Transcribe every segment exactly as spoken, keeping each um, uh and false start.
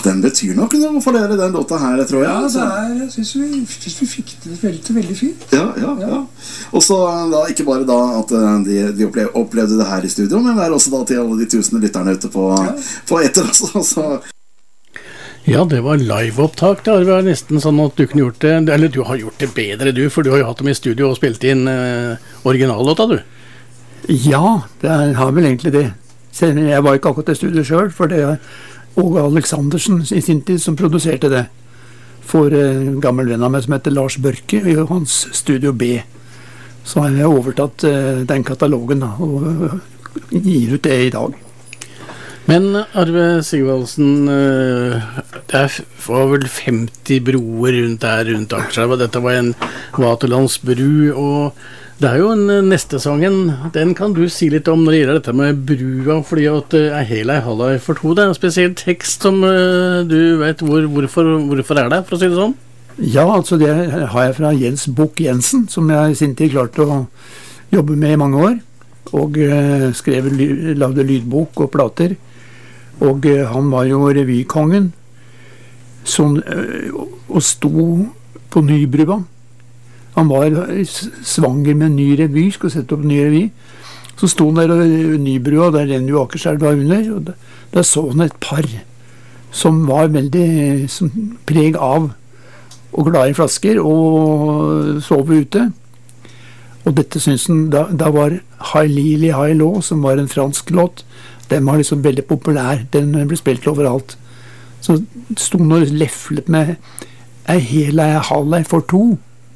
Den betyr nok noe for dere, den låta her, tror jeg. Ja, det er, jeg synes vi, synes vi fikk det veldig, veldig fint. Ja, ja, ja. Og så da, ikke bare da at de, de opplevde, opplevde det her i studio, men det er også da til alle de tusende lytterne ute på, ja. på etter også, så... Ja, det var liveopptak. Det var nesten sånn at du kunne gjort det, eller du har gjort det bedre du, for du har jo hatt dem i studio og spilt inn eh, originallåta, du. Ja, det har vel egentlig det. Jeg var ikke akkurat i studio selv, for det er Åge Aleksandersen i sin tid som produserte det for en gammel venn av meg som heter Lars Børke i hans Studio B. Så har jeg overtatt den katalogen da, og gir ut det i dag. Men Arve Sigvaldsen, det var vel femti broer rundt der, rundt Akerselva. Dette var en Vaterlandsbru, og det er jo en neste sangen, den kan du si litt om når det gjelder dette med brua, fordi at er hele ei halva for to, det er en spesiell tekst som du vet hvor, hvorfor, hvorfor er det, for å si det sånn? Ja, altså det har jeg fra Jens Bukk Jensen, som jeg i sin tid klarte å jobbe med i mange år, og skrev, lagde lydbok og plater, og han var jo revykongen, som, og sto på Nybrua. Han var svanger med en ny revy, skulle sette opp en ny revy. Så sto han der i Nybrua, der renner jo Akerselva under, og der, der så han et par som var veldig som preg av og glad i flasker og sove ute. Og dette synes han, da, da var High Lily, High Law, som var en fransk låt, den var liksom veldig populær, den ble spilt overalt. Så sto han og lefflet med ei hel, ei halv, ei for to.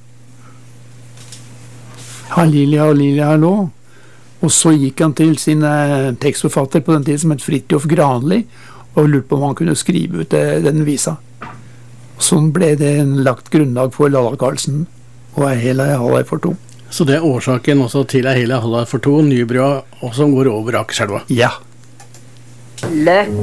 Halleluja, halleluja, hallo. Og så gikk han til sin eh, tekstforfatter på den tiden som het Fridtjof Granli, og lurte på om han kunne skrive ut eh, den visa. Sånn ble det en lagt grunnlag for Lalla Karlsen, og ei hel, ei halv, ei for to. Så det er årsaken også til ei hel, ei halv, ei for to, Nybrua, og som går over Akerselva? Ja. Løkka